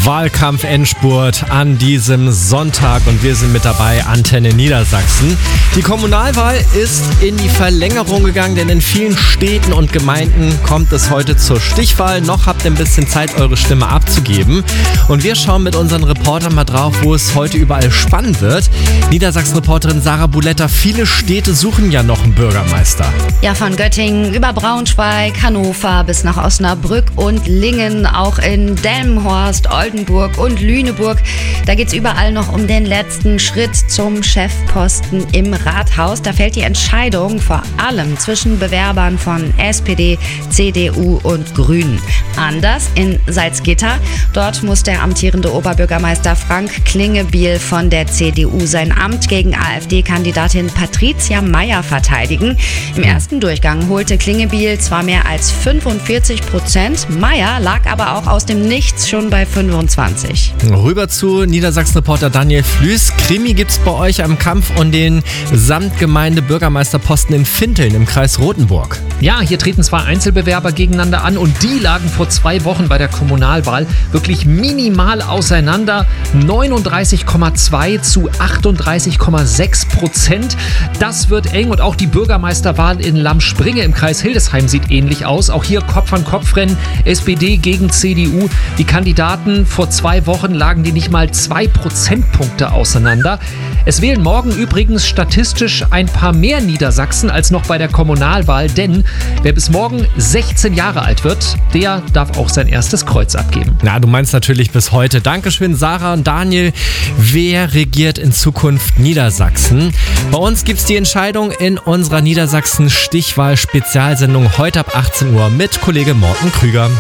Wahlkampf-Endspurt an diesem Sonntag und wir sind mit dabei, Antenne Niedersachsen. Die Kommunalwahl ist in die Verlängerung gegangen, denn in vielen Städten und Gemeinden kommt es heute zur Stichwahl. Noch habt ihr ein bisschen Zeit, eure Stimme abzugeben. Und wir schauen mit unseren Reportern mal drauf, wo es heute überall spannend wird. Niedersachsen-Reporterin Sarah Buletta, viele Städte suchen ja noch einen Bürgermeister. Ja, von Göttingen über Braunschweig, Hannover bis nach Osnabrück und Lingen, auch in Delmenhorst, Oldenburg und Lüneburg. Da geht es überall noch um den letzten Schritt zum Chefposten im Rathaus. Da fällt die Entscheidung vor allem zwischen Bewerbern von SPD, CDU und Grünen. Anders in Salzgitter. Dort muss der amtierende Oberbürgermeister Frank Klingebiel von der CDU sein Amt gegen AfD-Kandidatin Patricia Meier verteidigen. Im ersten Durchgang holte Klingebiel zwar mehr als 45%, Meier lag aber auch aus dem Nichts schon bei 25%. Rüber zu Niedersachsen-Reporter Daniel Flüß. Krimi gibt's bei euch am Kampf um den Samtgemeinde-Bürgermeisterposten in Finteln im Kreis Rothenburg. Ja, hier treten zwei Einzelbewerber gegeneinander an und die lagen vor 2 Wochen bei der Kommunalwahl wirklich minimal auseinander. 39,2 zu 38,6%. Das wird eng und auch die Bürgermeisterwahl in Lammspringe im Kreis Hildesheim sieht ähnlich aus. Auch hier Kopf-an-Kopf-Rennen, SPD gegen CDU. Die Kandidaten vor 2 Wochen lagen die nicht mal 2 Prozentpunkte auseinander. Es wählen morgen übrigens statistisch ein paar mehr Niedersachsen als noch bei der Kommunalwahl, denn wer bis morgen 16 Jahre alt wird, der darf auch sein erstes Kreuz abgeben. Na, du meinst natürlich bis heute. Dankeschön, Sarah und Daniel. Wer regiert in Zukunft Niedersachsen? Bei uns gibt's die Entscheidung in unserer Niedersachsen-Stichwahl-Spezialsendung heute ab 18 Uhr mit Kollege Morten Krüger.